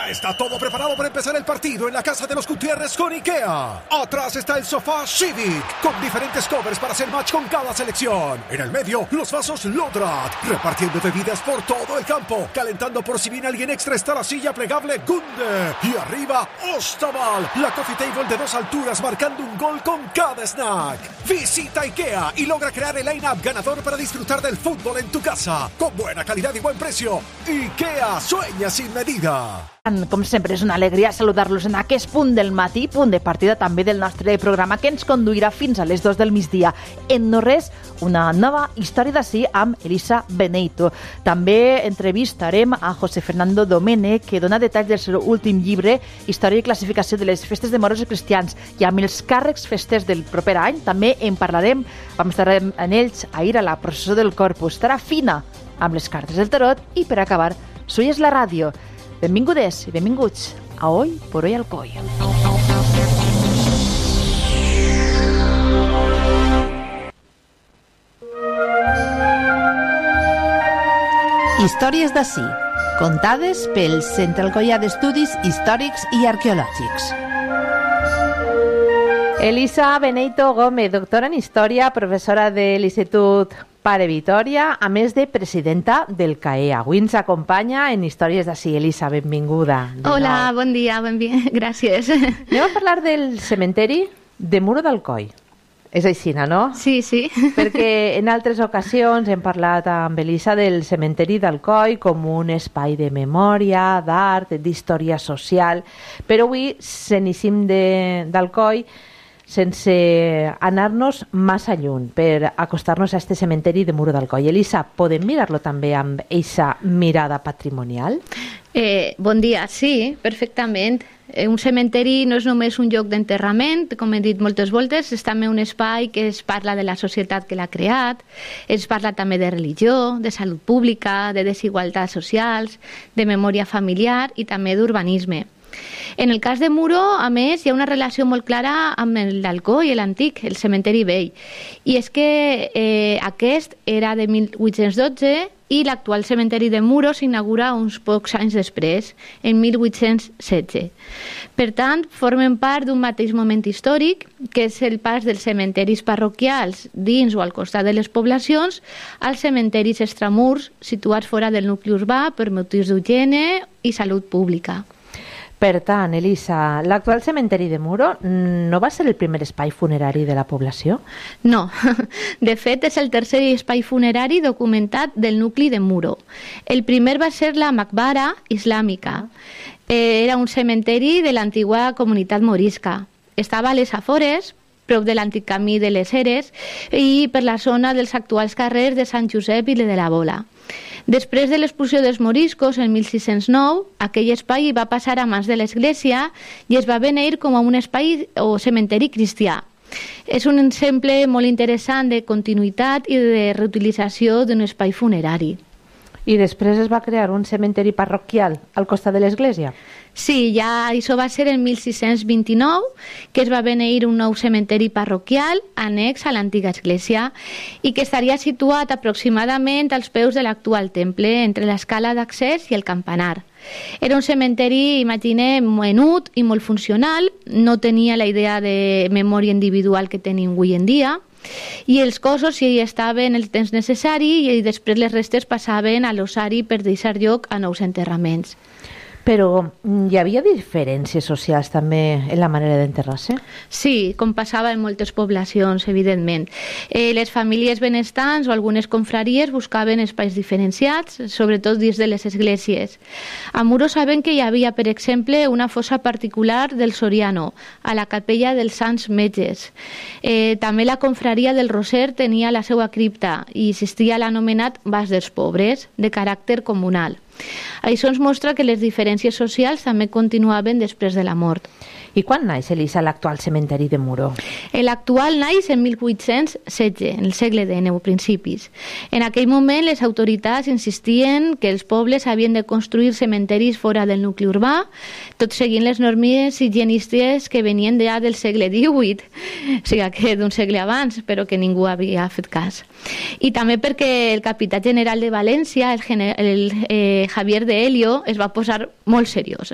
Ya está todo preparado para empezar el partido en la casa de los Gutiérrez con IKEA. Atrás está el sofá Civic, con diferentes covers para hacer match con cada selección. En el medio, los vasos Lodrat, repartiendo bebidas por todo el campo. Calentando por si viene alguien extra está la silla plegable Gunde. Y arriba, Ostaval, la coffee table de 2 alturas marcando un gol con cada snack. Visita IKEA y logra crear el line-up ganador para disfrutar del fútbol en tu casa. Con buena calidad y buen precio. IKEA, sueña sin medida. Com sempre, és una alegria saludar-los en aquest punt del matí, punt de partida també del nostre programa que ens conduirà fins a les 2 del migdia. En no res, una nova història d'ací amb Elisa Beneyto. També entrevistarem a José Fernando Domènech, que dona detalls del seu últim llibre, Història i classificació de les festes de moros i cristians, i amb els càrrecs festers del proper any també en parlarem. Vam estar en ells ahir a la processó del Corpus. Estarà fina amb les cartes del tarot i, per acabar, Soy és la ràdio. Benvingudes i benvinguts a Hoy por Hoy Alcoi. Històries d'ací, contades pel Centre Alcoià d'Estudis Històrics i Arqueològics. Elisa Beneyto Gómez, doctora en Història, professora de l'Institut Pare Vitòria, a més de presidenta del CAE. Avui ens acompanya en Històries d'ací. Elisa, benvinguda. Hola, bon dia, gràcies. Anem a parlar del cementeri de Muro d'Alcoi. És així, no? Sí, sí. Perquè en altres ocasions hem parlat amb Elisa del cementeri d'Alcoi com un espai de memòria, d'art, d'història social, però avui s'anicim d'Alcoi sense anar-nos massa lluny per acostar-nos a este cementeri de Muro d'Alcoi. Elisa, podem mirar-lo també amb aquesta mirada patrimonial? Bon dia, sí, perfectament. Un cementeri no és només un lloc d'enterrament, com he dit moltes voltes, és també un espai que es parla de la societat que l'ha creat, es parla també de religió, de salut pública, de desigualtats socials, de memòria familiar i també d'urbanisme. En el cas de Muro, a més, hi ha una relació molt clara amb l'Alcoi, l'antic, el cementeri vell. I és que aquest era de 1812 i l'actual cementeri de Muro s'inaugura uns pocs anys després, en 1816. Per tant, formen part d'un mateix moment històric, que és el pas dels cementeris parroquials dins o al costat de les poblacions als cementeris extramurs situats fora del nucli urbà per motius d'higiene i salut pública. Per tant, Elisa, l'actual cementeri de Muro no va ser el primer espai funerari de la població? No, de fet és el tercer espai funerari documentat del nucli de Muro. El primer va ser la Maqbara islàmica. Era un cementeri de l'antiga comunitat morisca. Estava a les afores, prop de l'antic camí de les Eres i per la zona dels actuals carrers de Sant Josep i de la Bola. Després de l'expulsió dels moriscos, en 1609, aquell espai va passar a mans de l'Església i es va beneir com a un espai o cementeri cristià. És un exemple molt interessant de continuïtat i de reutilització d'un espai funerari. I després es va crear un cementeri parroquial al costat de l'església? Sí, ja això va ser en 1629, que es va beneir un nou cementeri parroquial annex a l'antiga església i que estaria situat aproximadament als peus de l'actual temple, entre l'escala d'accés i el campanar. Era un cementeri, imaginem, menut i molt funcional, no tenia la idea de memòria individual que tenim avui en dia, i els cossos hi estaven el temps necessari i després les restes passaven a l'ossari per deixar lloc a nous enterraments. Però hi havia diferències socials també en la manera d'enterrar-se? Sí, com passava en moltes poblacions, evidentment. Les famílies benestants o algunes confraries buscaven espais diferenciats, sobretot dins de les esglésies. A Muro sabem que hi havia, per exemple, una fossa particular del Soriano, a la capella dels Sants Metges. També la confraria del Roser tenia la seva cripta i existia l'anomenat Vas dels Pobres, de caràcter comunal. Això ens mostra que les diferències socials també continuaven després de la mort. I quan naix, Elisa, l'actual cementeri de Muro? L'actual naix en 1816, en el segle XIX, principis. En aquell moment les autoritats insistien que els pobles havien de construir cementeris fora del nucli urbà, tot seguint les normes higienistes que venien ja del segle XVIII, o sigui que d'un segle abans, però que ningú havia fet cas. I també perquè el capità general de València, el Javier de Helio, es va posar molt seriós